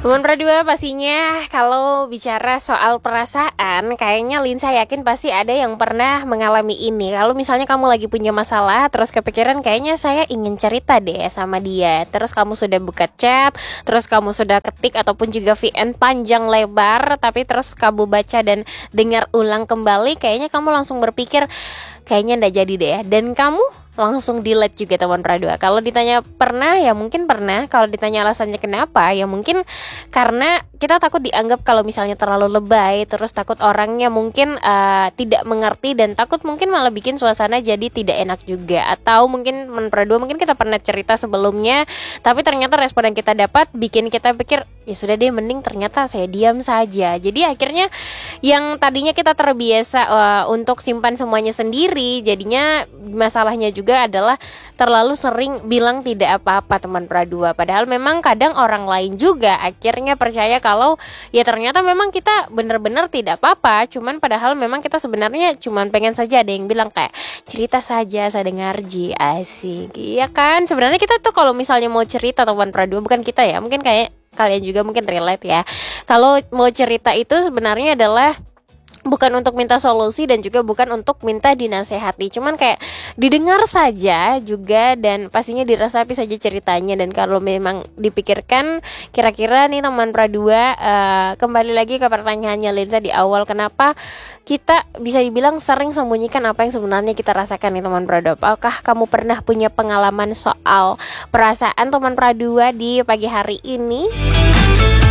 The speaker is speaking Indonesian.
Teman berdua pastinya kalau bicara soal perasaan, kayaknya Linsa yakin pasti ada yang pernah mengalami ini. Kalau misalnya kamu lagi punya masalah, terus kepikiran kayaknya saya ingin cerita deh sama dia. Terus kamu sudah buka chat, terus kamu sudah ketik ataupun juga VN panjang lebar, tapi terus kamu baca dan dengar ulang kembali, kayaknya kamu langsung berpikir kayaknya ndak jadi deh. Dan kamu langsung delete juga teman pradua. Kalau ditanya pernah ya mungkin pernah. Kalau ditanya alasannya kenapa ya mungkin karena kita takut dianggap kalau misalnya terlalu lebay, terus takut orangnya mungkin tidak mengerti dan takut mungkin malah bikin suasana jadi tidak enak juga. Atau mungkin teman pradua mungkin kita pernah cerita sebelumnya, tapi ternyata respon yang kita dapat bikin kita pikir ya sudah deh mending ternyata saya diam saja. Jadi akhirnya yang tadinya kita terbiasa untuk simpan semuanya sendiri, jadinya masalahnya juga adalah terlalu sering bilang tidak apa-apa teman pradua. Padahal memang kadang orang lain juga akhirnya percaya kalau ya ternyata memang kita benar-benar tidak apa-apa. Cuman padahal memang kita sebenarnya cuman pengen saja ada yang bilang kayak cerita saja saya dengar ji asik. Iya kan? Sebenarnya kita tuh kalau misalnya mau cerita teman pradua, bukan kita ya, mungkin kayak kalian juga mungkin relate ya. Kalau mau cerita itu sebenarnya adalah bukan untuk minta solusi dan juga bukan untuk minta dinasehati, cuman kayak didengar saja juga dan pastinya diresapi saja ceritanya. Dan kalau memang dipikirkan kira-kira nih teman pradua, kembali lagi ke pertanyaannya Lenza di awal, kenapa kita bisa dibilang sering sembunyikan apa yang sebenarnya kita rasakan nih teman pradua. Apakah kamu pernah punya pengalaman soal perasaan teman pradua di pagi hari ini?